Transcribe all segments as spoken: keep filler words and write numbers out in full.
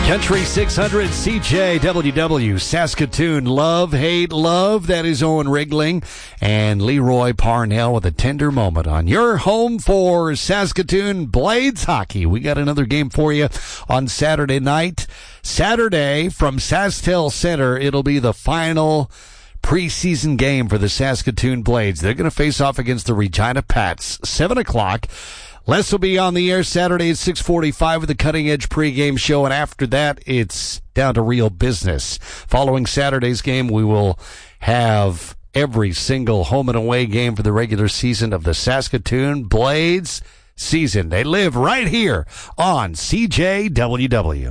Country six hundred C J W W Saskatoon. Love, hate, love. That is Owen Rigling and Leroy Parnell with a tender moment on your home for Saskatoon Blades hockey. We got another game for you on Saturday night. Saturday from SaskTel Center, it'll be the final preseason game for the Saskatoon Blades. They're going to face off against the Regina Pats. seven o'clock. Les will be on the air Saturday at six forty-five with the Cutting Edge pregame show, and after that, it's down to real business. Following Saturday's game, we will have every single home and away game for the regular season of the Saskatoon Blades season. They live right here on C J W W.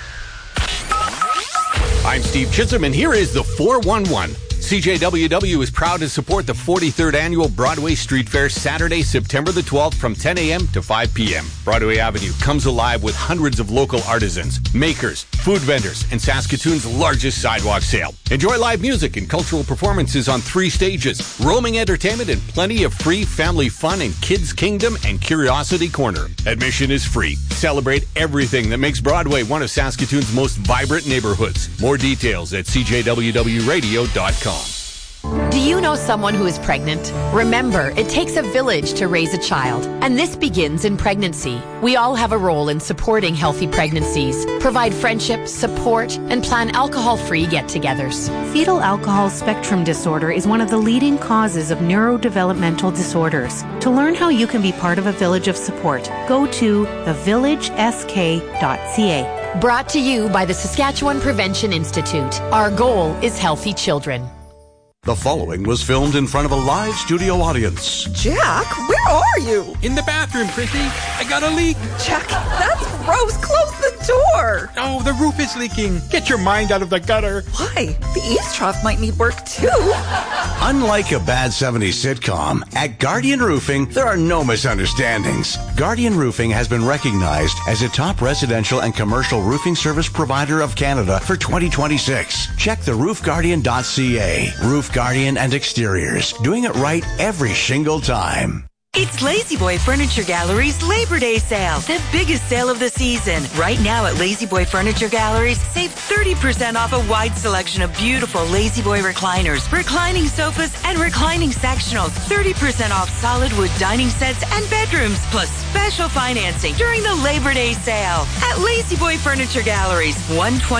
I'm Steve Chisholm, and here is the four one one. C J W W is proud to support the forty-third Annual Broadway Street Fair Saturday, September the twelfth from ten a.m. to five p.m. Broadway Avenue comes alive with hundreds of local artisans, makers, food vendors, and Saskatoon's largest sidewalk sale. Enjoy live music and cultural performances on three stages, roaming entertainment, and plenty of free family fun in Kids Kingdom and Curiosity Corner. Admission is free. Celebrate everything that makes Broadway one of Saskatoon's most vibrant neighborhoods. More details at c j w w radio dot com. Do you know someone who is pregnant? Remember, it takes a village to raise a child, and this begins in pregnancy. We all have a role in supporting healthy pregnancies, provide friendship, support, and plan alcohol-free get-togethers. Fetal alcohol spectrum disorder is one of the leading causes of neurodevelopmental disorders. To learn how you can be part of a village of support, go to the village s k dot c a. Brought to you by the Saskatchewan Prevention Institute. Our goal is healthy children. The following was filmed in front of a live studio audience. Jack, where are you? In the bathroom, Prissy. I got a leak. Jack, that's gross. Close the door. Oh, the roof is leaking. Get your mind out of the gutter. Why? The eaves trough might need work, too. Unlike a bad seventies sitcom, at Guardian Roofing, there are no misunderstandings. Guardian Roofing has been recognized as a top residential and commercial roofing service provider of Canada for twenty twenty-six. Check the roof guardian dot c a. Roof Guardian and Exteriors, doing it right every shingle time. It's La-Z-Boy Furniture Gallery's Labor Day sale, the biggest sale of the season. Right now at La-Z-Boy Furniture Galleries, save thirty percent off a wide selection of beautiful La-Z-Boy recliners, reclining sofas, and reclining sectionals. thirty percent off solid wood dining sets and bedrooms, plus special financing during the Labor Day sale at La-Z-Boy Furniture Galleries, one twenty